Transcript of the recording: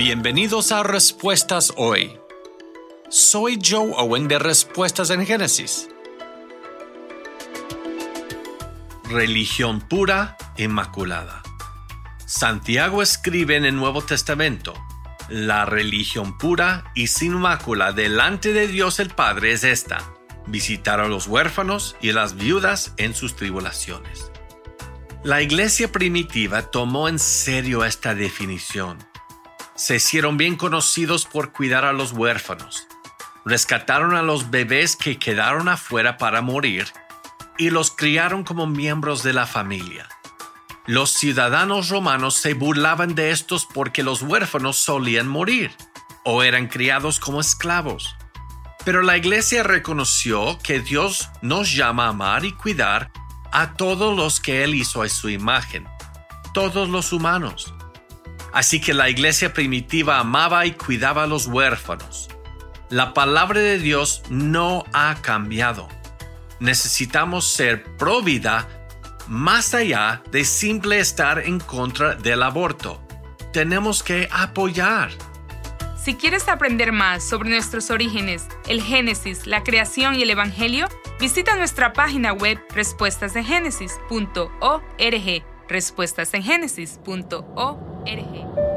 Bienvenidos a Respuestas Hoy. Soy Joe Owen de Respuestas en Génesis. Religión pura, inmaculada. Santiago escribe en el Nuevo Testamento: la religión pura y sin mácula delante de Dios el Padre es esta: visitar a los huérfanos y a las viudas en sus tribulaciones. La iglesia primitiva tomó en serio esta definición. Se hicieron bien conocidos por cuidar a los huérfanos. Rescataron a los bebés que quedaron afuera para morir y los criaron como miembros de la familia. Los ciudadanos romanos se burlaban de estos porque los huérfanos solían morir o eran criados como esclavos. Pero la iglesia reconoció que Dios nos llama a amar y cuidar a todos los que Él hizo a su imagen, todos los humanos. Así que la iglesia primitiva amaba y cuidaba a los huérfanos. La palabra de Dios no ha cambiado. Necesitamos ser pro vida más allá de simple estar en contra del aborto. Tenemos que apoyar. Si quieres aprender más sobre nuestros orígenes, el Génesis, la creación y el Evangelio, visita nuestra página web respuestasengenesis.org. respuestasengenesis.org.